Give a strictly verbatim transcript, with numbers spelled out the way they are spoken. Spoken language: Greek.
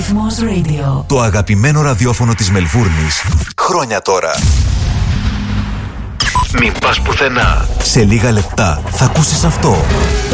Ρυθμός Radio. Το αγαπημένο ραδιόφωνο της Μελβούρνης. Χρόνια τώρα. Μην πας πουθενά. Σε λίγα λεπτά θα ακούσεις αυτό.